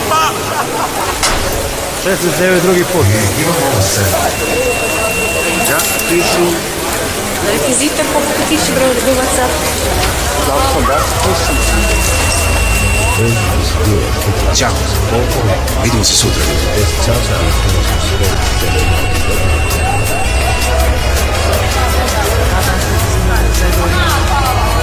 69 drugi put. Ja, pišu. Rekvizite koliko piše broj WhatsApp. Ćao. Vidimo se sutra.